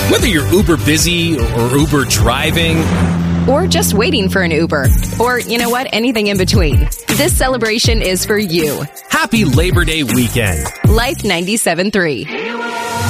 Whether you're uber busy or uber driving, or just waiting for an Uber, or you know what, anything in between, this celebration is for you. happy Labor Day weekend. Life 97.3.